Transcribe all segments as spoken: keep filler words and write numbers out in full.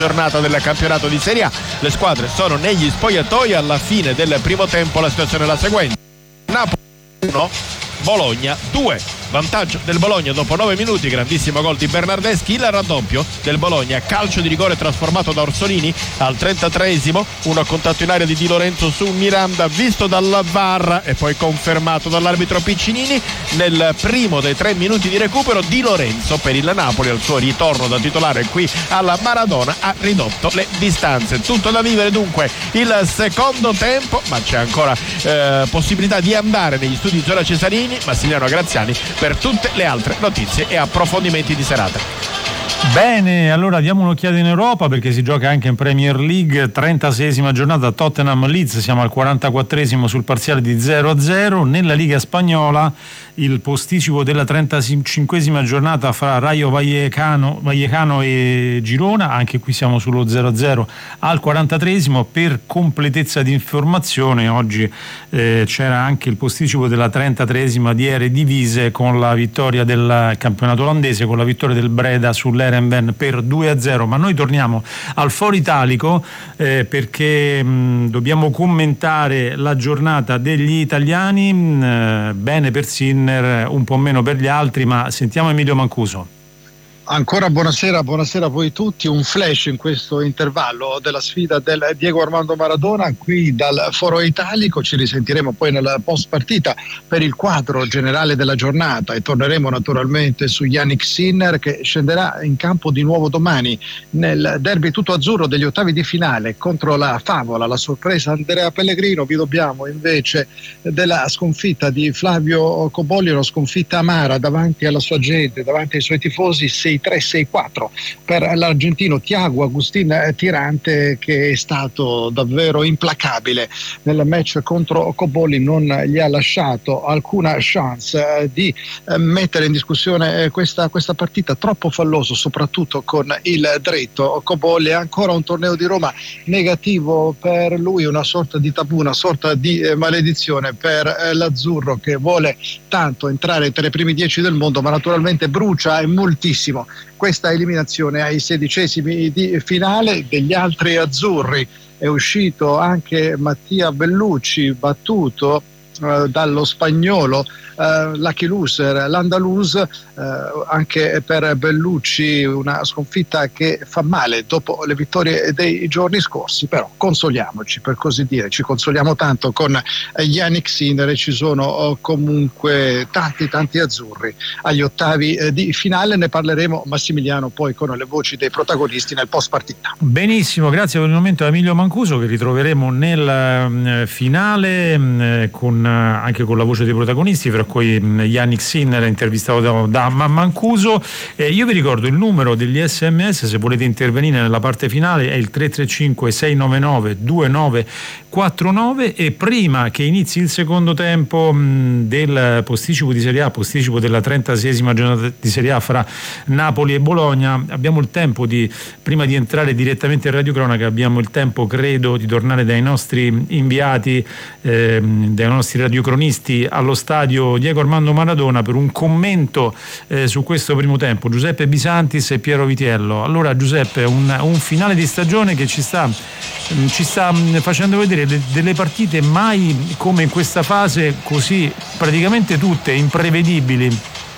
giornata del campionato di Serie A. Le squadre sono negli spogliatoi. Alla fine del primo tempo la situazione è la seguente: Napoli uno, Bologna due. Vantaggio del Bologna dopo nove minuti, grandissimo gol di Bernardeschi. Il raddoppio del Bologna, calcio di rigore trasformato da Orsolini al trentatreesimo, uno a contatto in area di Di Lorenzo su Miranda, visto dalla V A R e poi confermato dall'arbitro Piccinini. Nel primo dei tre minuti di recupero Di Lorenzo per il Napoli, al suo ritorno da titolare qui alla Maradona, ha ridotto le distanze. Tutto da vivere dunque il secondo tempo, ma c'è ancora eh, possibilità di andare negli studi Zola Cesarini. Massimiliano Graziani per tutte le altre notizie e approfondimenti di serata. Bene, allora diamo un'occhiata in Europa, perché si gioca anche in Premier League, trentaseiesima giornata, Tottenham-Leeds, siamo al quarantaquattresimo sul parziale di zero a zero. Nella Liga Spagnola il posticipo della trentacinquesima giornata fra Rayo Vallecano, Vallecano e Girona, anche qui siamo sullo zero a zero al quarantatreesimo. Per completezza di informazione, oggi eh, c'era anche il posticipo della trentatreesima di Eredivisie, con la vittoria del campionato olandese, con la vittoria del Breda sull'E per due a zero. Ma noi torniamo al Foro Italico eh, perché mh, dobbiamo commentare la giornata degli italiani. Mh, bene per Sinner, un po' meno per gli altri, ma sentiamo Emilio Mancuso. Ancora buonasera, buonasera a voi tutti. Un flash in questo intervallo della sfida del Diego Armando Maradona qui dal Foro Italico. Ci risentiremo poi nella post partita per il quadro generale della giornata e torneremo naturalmente su Yannick Sinner, che scenderà in campo di nuovo domani nel derby tutto azzurro degli ottavi di finale contro la Favola, la sorpresa Andrea Pellegrino. Vi dobbiamo invece della sconfitta di Flavio Cobolli, una sconfitta amara davanti alla sua gente, davanti ai suoi tifosi, sei tre sei quattro per l'argentino Thiago Agustin Tirante, che è stato davvero implacabile nel match contro Cobolli. Non gli ha lasciato alcuna chance di mettere in discussione questa, questa partita, troppo falloso soprattutto con il dritto. Cobolli, ancora un torneo di Roma negativo per lui, una sorta di tabù, una sorta di maledizione per l'azzurro, che vuole tanto entrare tra i primi dieci del mondo, ma naturalmente brucia e moltissimo questa eliminazione ai sedicesimi di finale. Degli altri azzurri è uscito anche Mattia Bellucci, battuto eh, dallo spagnolo Uh, Lucky Loser, l'Andalus. Uh, anche per Bellucci una sconfitta che fa male dopo le vittorie dei giorni scorsi, però consoliamoci, per così dire, ci consoliamo tanto con Yannick Sinner, e ci sono uh, comunque tanti tanti azzurri agli ottavi uh, di finale. Ne parleremo, Massimiliano, poi con le voci dei protagonisti nel post partita. Benissimo, grazie per il momento a Emilio Mancuso, che ritroveremo nel uh, finale uh, con, uh, anche con la voce dei protagonisti, fra cui Yannick Sinner, intervistato da, da Mancuso. Eh, io vi ricordo il numero degli sms, se volete intervenire nella parte finale, è il tre tre cinque sei nove nove due nove quattro nove. E prima che inizi il secondo tempo mh, del posticipo di Serie A, posticipo della trentaseiesima giornata di Serie A fra Napoli e Bologna, abbiamo il tempo di, prima di entrare direttamente in Radio Cronaca, abbiamo il tempo, credo, di tornare dai nostri inviati, eh, dai nostri radiocronisti allo stadio Diego Armando Maradona per un commento eh, su questo primo tempo. Giuseppe Bisantis e Piero Vitiello. Allora, Giuseppe, un, un finale di stagione che ci sta, ci sta facendo vedere de, delle partite mai come in questa fase, così praticamente tutte imprevedibili.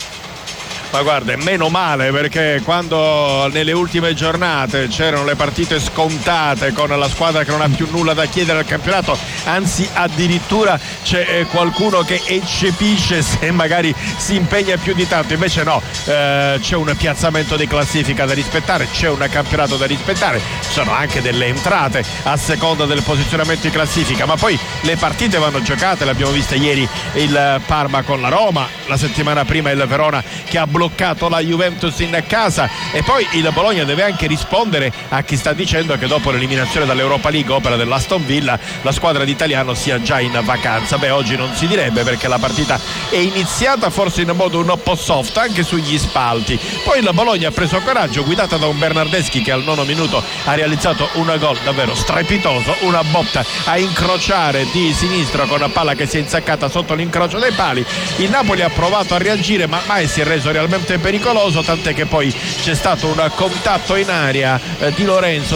Ma guarda, meno male, perché quando nelle ultime giornate c'erano le partite scontate con la squadra che non ha più nulla da chiedere al campionato, anzi addirittura c'è qualcuno che eccepisce se magari si impegna più di tanto, invece no, eh, c'è un piazzamento di classifica da rispettare, c'è un campionato da rispettare, ci sono anche delle entrate a seconda del posizionamento in classifica, ma poi le partite vanno giocate. L'abbiamo vista ieri il Parma con la Roma, la settimana prima il Verona che ha bloccato bloccato la Juventus in casa, e poi il Bologna deve anche rispondere a chi sta dicendo che dopo l'eliminazione dall'Europa League, opera dell'Aston Villa, la squadra d'Italiano sia già in vacanza. Beh, oggi non si direbbe, perché la partita è iniziata forse in modo un po' soft anche sugli spalti, poi il Bologna ha preso coraggio, guidata da un Bernardeschi che al nono minuto ha realizzato un gol davvero strepitoso, una botta a incrociare di sinistra con una palla che si è insaccata sotto l'incrocio dei pali. Il Napoli ha provato a reagire, ma mai si è reso realmente pericoloso, tant'è che poi c'è stato un contatto in aria eh, di Lorenzo